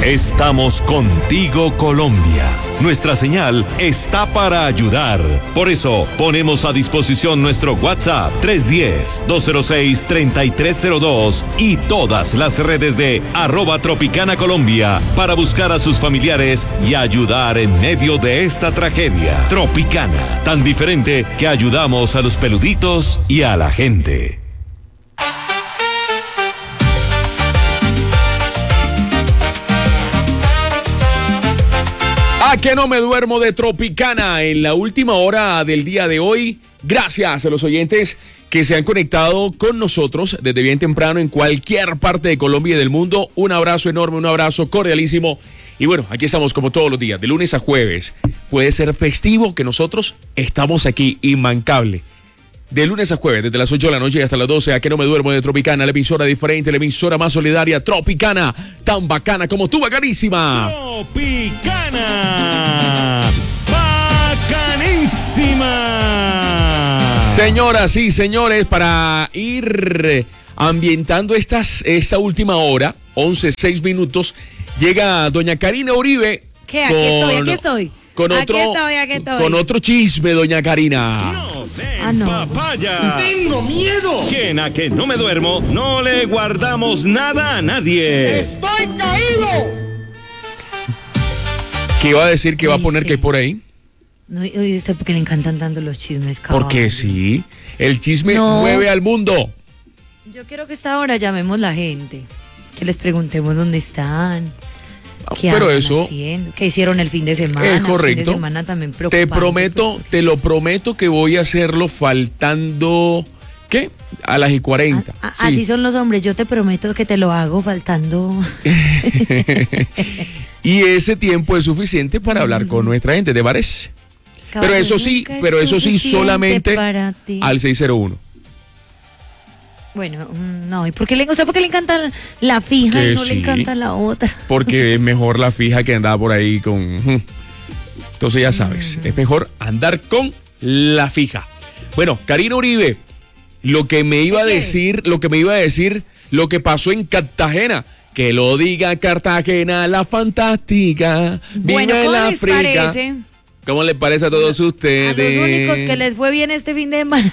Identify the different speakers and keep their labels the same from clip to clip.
Speaker 1: Estamos contigo, Colombia. Nuestra señal está para ayudar. Por eso, ponemos a disposición nuestro WhatsApp 310-206-3302 y todas las redes de @Tropicana Colombia para buscar a sus familiares y ayudar en medio de esta tragedia. Tropicana, tan diferente que ayudamos a los peluditos y a la gente.
Speaker 2: ¿A que no me duermo de Tropicana en la última hora del día de hoy? Gracias a los oyentes que se han conectado con nosotros desde bien temprano en cualquier parte de Colombia y del mundo. Un abrazo enorme, un abrazo cordialísimo. Y bueno, aquí estamos como todos los días, de lunes a jueves. Puede ser festivo que nosotros estamos aquí, inmancable. De lunes a jueves, desde las 8 de la noche hasta las 12, ¿a que no me duermo de Tropicana? La emisora diferente, la emisora más solidaria, Tropicana, tan bacana como tú, bacanísima.
Speaker 1: Tropicana, bacanísima.
Speaker 2: Señoras y señores, para ir ambientando esta última hora, 11:06 minutos, llega doña Karina Uribe.
Speaker 3: ¿Qué? Aquí estoy.
Speaker 2: Con otro chisme, doña Karina.
Speaker 1: No, papaya.
Speaker 4: ¡Tengo miedo!
Speaker 1: ¿Quién a que no me duermo? No le guardamos nada a nadie.
Speaker 4: ¡Estoy caído!
Speaker 2: ¿Qué iba a decir? ¿Qué va a poner que hay por ahí?
Speaker 3: No, oye, ¿usted por qué le encantan tanto los chismes, caballo?
Speaker 2: Porque sí, el chisme mueve al mundo.
Speaker 3: Yo quiero que esta hora llamemos la gente, que les preguntemos dónde están. ¿Qué
Speaker 2: pero
Speaker 3: andan
Speaker 2: eso
Speaker 3: haciendo? ¿Qué hicieron el fin de semana?
Speaker 2: es correcto.
Speaker 3: El fin de semana también
Speaker 2: te lo prometo que voy a hacerlo faltando, ¿qué? A las 40. Sí.
Speaker 3: Así son los hombres, yo te prometo que te lo hago faltando.
Speaker 2: Y ese tiempo es suficiente para hablar con nuestra gente, ¿te parece?
Speaker 3: Caballo,
Speaker 2: Pero eso sí, solamente al 601.
Speaker 3: Bueno, no, ¿y por qué le encanta la fija y no le encanta la otra?
Speaker 2: Porque es mejor la fija que andar por ahí con... Entonces ya sabes, es mejor andar con la fija. Bueno, Karina Uribe, lo que me iba a decir, lo que pasó en Cartagena. Que lo diga Cartagena, la fantástica.
Speaker 3: Bueno,
Speaker 2: viva
Speaker 3: ¿cómo
Speaker 2: el
Speaker 3: les
Speaker 2: África.
Speaker 3: parece?
Speaker 2: ¿Cómo les parece a todos ustedes?
Speaker 3: A los únicos que les fue bien este fin de semana.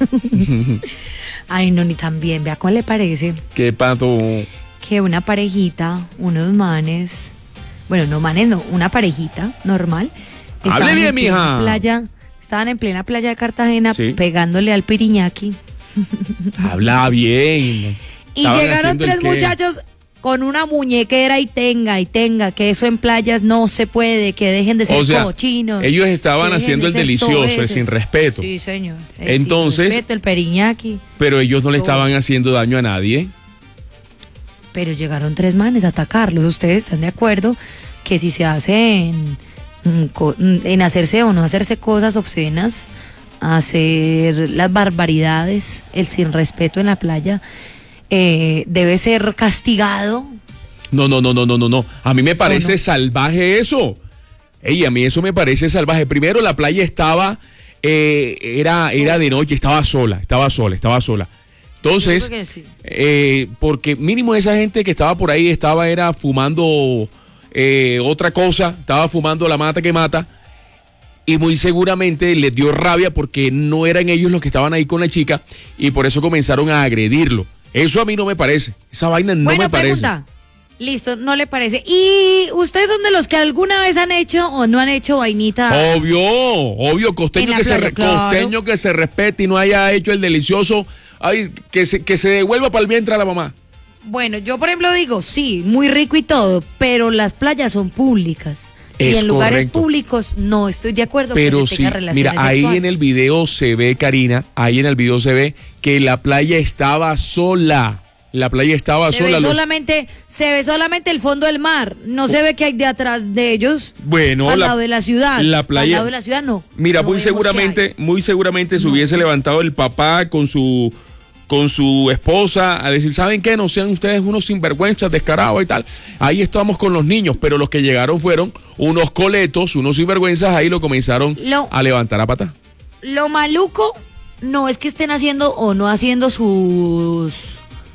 Speaker 3: Ay, no, ni tan bien. Vea, ¿cómo le parece?
Speaker 2: ¿Qué pasó?
Speaker 3: Que una parejita, unos manes, bueno, no manes, no, una parejita normal.
Speaker 2: Hable bien, mija.
Speaker 3: Estaban en plena playa de Cartagena,
Speaker 2: ¿Sí?
Speaker 3: pegándole al piriñaki.
Speaker 2: Habla bien.
Speaker 3: Y llegaron tres muchachos con una muñequera y tenga, que eso en playas no se puede, que dejen de ser cochinos.
Speaker 2: Ellos estaban haciendo el delicioso, el sin respeto.
Speaker 3: Sí, señor.
Speaker 2: Entonces,
Speaker 3: sin respeto, el periñaki.
Speaker 2: Pero ellos no le estaban haciendo daño a nadie.
Speaker 3: Pero llegaron tres manes a atacarlos. ¿Ustedes están de acuerdo que si se hacen en hacerse o no hacerse cosas obscenas, hacer las barbaridades, el sin respeto en la playa, debe ser castigado?
Speaker 2: No. A mí me parece salvaje eso. Ey, a mí eso me parece salvaje. Primero, la playa estaba, era de noche, estaba sola. Entonces, sí. Porque mínimo esa gente que estaba por ahí era fumando otra cosa, estaba fumando la mata que mata. Y muy seguramente les dio rabia porque no eran ellos los que estaban ahí con la chica y por eso comenzaron a agredirlo. Eso a mí no me parece. Esa vaina no me parece. Pregunta.
Speaker 3: Listo, no le parece. ¿Y ustedes son de los que alguna vez han hecho o no han hecho vainita?
Speaker 2: Obvio, costeño que se respete y no haya hecho el delicioso, que se devuelva para el vientre a la mamá.
Speaker 3: Bueno, yo por ejemplo digo, sí, muy rico y todo, pero las playas son públicas. Y en lugares públicos no estoy de acuerdo
Speaker 2: pero
Speaker 3: que se tenga relaciones
Speaker 2: sexuales. Ahí en el video se ve, Karina, que la playa estaba sola.
Speaker 3: Se ve solamente el fondo del mar. No se ve que hay de atrás de ellos.
Speaker 2: Bueno,
Speaker 3: al lado de la ciudad.
Speaker 2: La playa.
Speaker 3: Al lado de la ciudad no.
Speaker 2: Mira, muy seguramente se hubiese levantado el papá con su esposa a decir, ¿saben qué? No sean ustedes unos sinvergüenzas, descarados y tal. Ahí estamos con los niños, pero los que llegaron fueron unos coletos, unos sinvergüenzas, ahí lo comenzaron a levantar a pata.
Speaker 3: Lo maluco no es que estén haciendo o no haciendo sus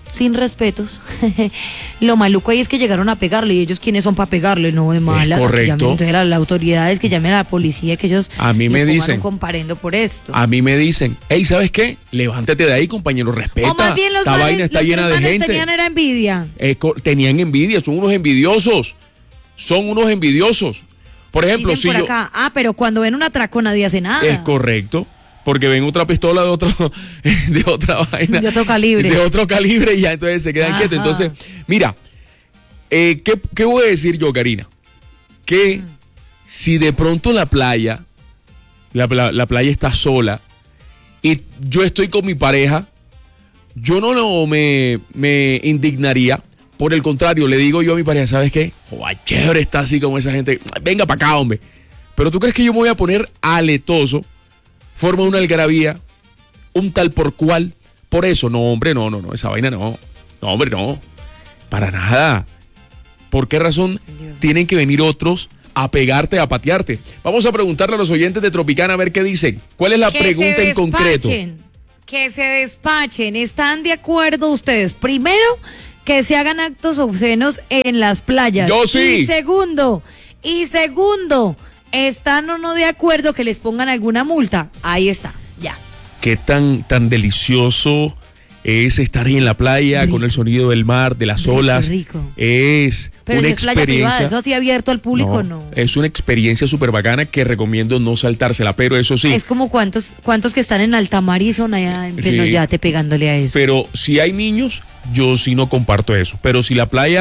Speaker 3: sin respetos. Lo maluco ahí es que llegaron a pegarle, y ellos quiénes son para pegarle, no de malas.
Speaker 2: correcto.
Speaker 3: Entonces las autoridades que llamen a la policía, que ellos
Speaker 2: A mí me
Speaker 3: le pongan
Speaker 2: dicen.
Speaker 3: un comparendo por esto.
Speaker 2: A mí me dicen, hey, ¿sabes qué? Levántate de ahí, compañero, respeta.
Speaker 3: O más bien los
Speaker 2: Esta
Speaker 3: manes,
Speaker 2: vaina está
Speaker 3: los
Speaker 2: llena de
Speaker 3: manes
Speaker 2: gente.
Speaker 3: tenían era envidia.
Speaker 2: Tenían envidia, son unos envidiosos. Son unos envidiosos. Por ejemplo,
Speaker 3: Dicen
Speaker 2: si
Speaker 3: por
Speaker 2: yo...
Speaker 3: acá, pero cuando ven un atraco nadie hace nada.
Speaker 2: Es correcto. Porque ven otra pistola de otra vaina.
Speaker 3: De otro calibre.
Speaker 2: De otro calibre y ya entonces se quedan
Speaker 3: Ajá.
Speaker 2: quietos. Entonces, mira, ¿qué voy a decir yo, Karina? Que si de pronto la playa está sola y yo estoy con mi pareja, yo no me indignaría. Por el contrario, le digo yo a mi pareja, ¿sabes qué? Joder, chévere está así como esa gente. Venga para acá, hombre. Pero ¿tú crees que yo me voy a poner aletoso? Forma una algarabía, un tal por cual. Por eso, no, hombre, no, esa vaina no. No, hombre, no. Para nada. ¿Por qué razón tienen que venir otros a pegarte, a patearte? Vamos a preguntarle a los oyentes de Tropicana a ver qué dicen. ¿Cuál es la pregunta en concreto?
Speaker 3: Que se despachen. ¿Están de acuerdo ustedes? Primero, que se hagan actos obscenos en las playas.
Speaker 2: Yo sí.
Speaker 3: Y segundo, ¿están o no de acuerdo que les pongan alguna multa? Ahí está, ya.
Speaker 2: ¿Qué tan delicioso es estar ahí en la playa
Speaker 3: Rico.
Speaker 2: con el sonido del mar, de las
Speaker 3: Rico,
Speaker 2: olas?
Speaker 3: rico.
Speaker 2: Es
Speaker 3: Pero
Speaker 2: una
Speaker 3: si es playa privada,
Speaker 2: experiencia.
Speaker 3: eso sí abierto al público, no.
Speaker 2: Es una experiencia súper bacana que recomiendo no saltársela, pero eso sí.
Speaker 3: Es como cuántos que están en alta mar y son allá en pleno
Speaker 2: Sí.
Speaker 3: yate pegándole a eso.
Speaker 2: Pero si hay niños, yo sí no comparto eso. Pero si la playa